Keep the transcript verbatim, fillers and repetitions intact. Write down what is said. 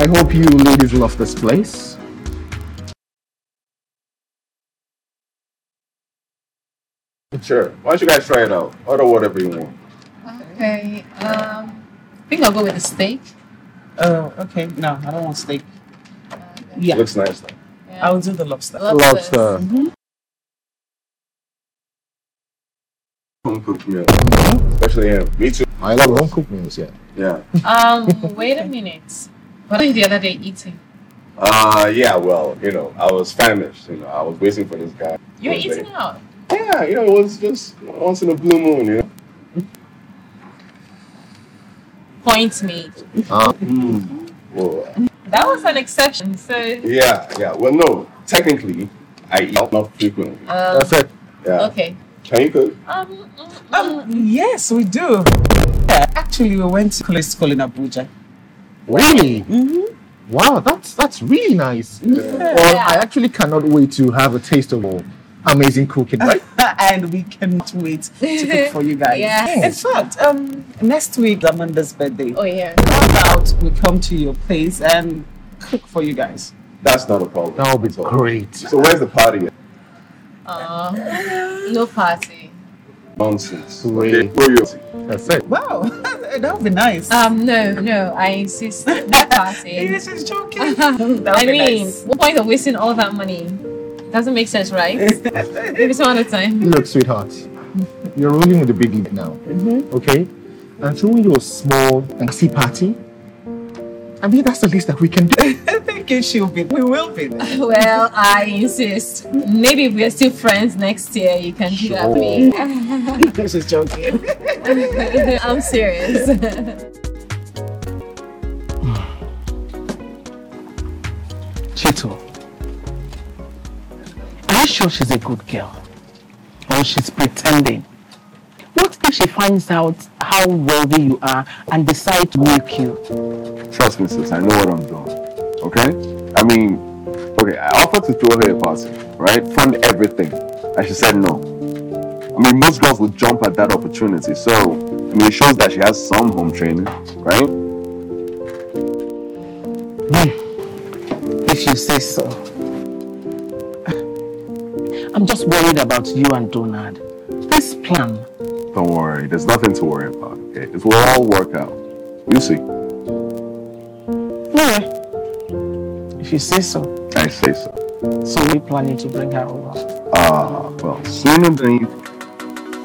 I hope you ladies love this place. Sure. Why don't you guys try it out? Order whatever you want. Okay. Um, I think I'll go with the steak. Oh, okay. No, I don't want steak. Yeah. Looks nice though. Yeah. I'll do the lobster. Lobsters. Lobster. Mm-hmm. Home cooked meal. Especially him. Me too. I love home cooked meals, yeah. Yeah. Um, wait a minute. What are you the other day eating? Uh, yeah, well, you know, I was famished. You know, I was waiting for this guy. You were One eating day. out. Yeah, you know, it was just once in a blue moon, you know. Point me. Uh, Well, That was an exception. So. yeah, yeah. Well, no, technically, I eat out not frequently. Um, that's it. Yeah. okay. Can you cook? Um. mm, mm, Um, yes, we do. Yeah, actually, we went to a school in Abuja. Really? Mm-hmm. Wow, that's that's really nice. Yeah. Well, I actually cannot wait to have a taste of your amazing cooking. Right? And we cannot wait to cook for you guys. Yes. In fact, um, next week, Amanda's birthday. Oh yeah. How about we come to your place and cook for you guys? That's not a problem. That would be at all. great. So where's the party? Uh, no party. Nonsense. Great. Okay, where you? That's it. Wow, that would be nice. Um. No. No. I insist. No party. Yes, she's joking. I That would be mean, nice. what point of wasting all that money? Doesn't make sense, right? Maybe some other time. Look, sweetheart, you're rolling with the big league now, okay? And throwing you a small and see party. I mean, that's the least that we can do. I think you should be. We will be there. Well, I insist. Maybe if we're still friends next year, you can do that for me. She's joking. I'm serious. Chito, are you sure she's a good girl? Or she's pretending? What if she finds out how wealthy you are and decides to milk you? Trust me, sis. I know what I'm doing. Okay? I mean, okay. I offered to throw her a party, right? Fund everything, and she said no. I mean, most girls would jump at that opportunity. So, I mean, it shows that she has some home training, right? If you say so. I'm just worried about you and Donald. This plan. Don't worry. There's nothing to worry about. Okay? It will all work out. You see. Yeah. If you say so. I say so. So we're planning to bring her over. Ah, uh, well, sooner than you